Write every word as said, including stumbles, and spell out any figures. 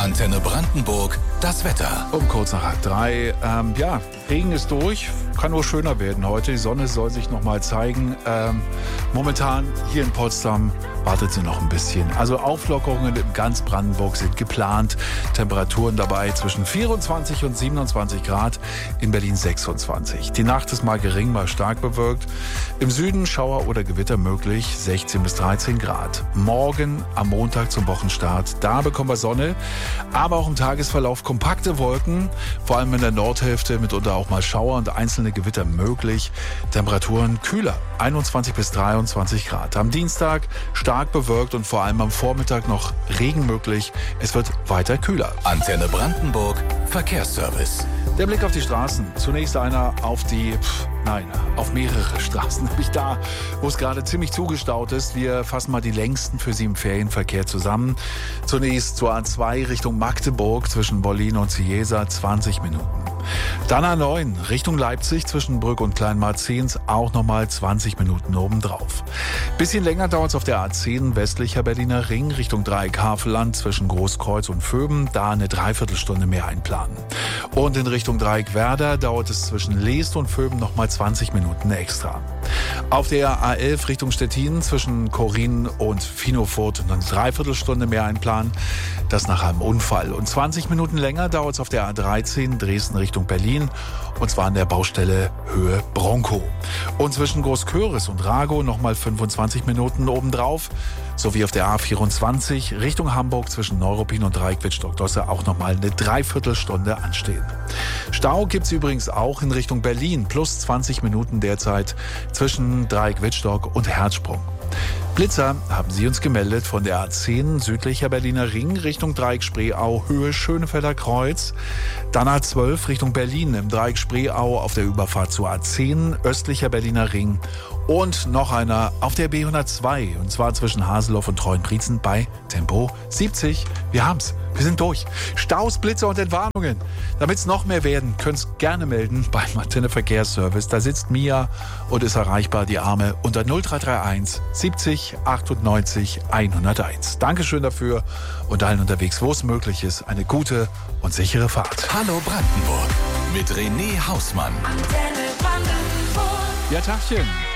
Antenne Brandenburg, das Wetter. Um kurz nach halb drei. Ähm, ja, Regen ist durch. Kann nur schöner werden heute. Die Sonne soll sich noch mal zeigen. Ähm, momentan hier in Potsdam wartet sie noch ein bisschen. Also Auflockerungen in ganz Brandenburg sind geplant. Temperaturen dabei zwischen vierundzwanzig und siebenundzwanzig Grad. In Berlin sechsundzwanzig. Die Nacht ist mal gering, mal stark bewölkt. Im Süden Schauer oder Gewitter möglich. sechzehn bis dreizehn Grad. Morgen am Montag zum Wochenstart. Da bekommen wir Sonne. Aber auch im Tagesverlauf kompakte Wolken. Vor allem in der Nordhälfte mitunter auch mal Schauer und einzelne Gewitter möglich. Temperaturen kühler, einundzwanzig bis dreiundzwanzig Grad. Am Dienstag stark bewölkt und vor allem am Vormittag noch Regen möglich. Es wird weiter kühler. Antenne Brandenburg, Verkehrsservice. Der Blick auf die Straßen. Zunächst einer auf die, pff, nein, auf mehrere Straßen. Nämlich da, wo es gerade ziemlich zugestaut ist. Wir fassen mal die längsten für Sie im Ferienverkehr zusammen. Zunächst zur A zwei Richtung Magdeburg zwischen Bollin und Ciesa, zwanzig Minuten. Dann A neun Richtung Leipzig zwischen Brück und Kleinmarzens, auch nochmal zwanzig Minuten obendrauf. Bisschen länger dauert es auf der A zehn westlicher Berliner Ring Richtung Dreieck Havelland zwischen Großkreuz und Vöben, da eine Dreiviertelstunde mehr einplanen. Und in Richtung Dreieck Werder dauert es zwischen Leest und Vöben nochmal zwanzig Minuten extra. Auf der A elf Richtung Stettin zwischen Korin und Finofurt eine Dreiviertelstunde mehr einplanen, das nach einem Unfall. Und zwanzig Minuten länger dauert es auf der A dreizehn Dresden Richtung Berlin, und zwar an der Baustelle Höhe Bronco. Und zwischen Großköris und Rago nochmal fünfundzwanzig Minuten obendrauf, sowie auf der A vierundzwanzig Richtung Hamburg zwischen Neuruppin und Dreieck-Wittstock-Dosse auch nochmal eine Dreiviertelstunde anstehen. Stau gibt's übrigens auch in Richtung Berlin, plus zwanzig Minuten derzeit zwischen Dreieck-Wittstock und Herzsprung. Blitzer haben Sie uns gemeldet von der A zehn südlicher Berliner Ring Richtung Dreieck Spreeau Höhe Schönefelder Kreuz. Dann A zwölf Richtung Berlin im Dreieck Spreeau auf der Überfahrt zur A zehn östlicher Berliner Ring. Und noch einer auf der B hundertzwei, und zwar zwischen Haseloff und Treuenbrietzen bei Tempo siebzig. Wir haben's. Wir sind durch. Staus, Blitzer und Entwarnungen. Damit es noch mehr werden, könnt ihr gerne melden beim Antenne Verkehrsservice. Da sitzt Mia und ist erreichbar, die Arme, unter null drei drei eins siebzig achtundneunzig hunderteins. Dankeschön dafür und allen unterwegs, wo es möglich ist, eine gute und sichere Fahrt. Hallo Brandenburg mit René Hausmann. Antenne Brandenburg. Ja, Tagchen.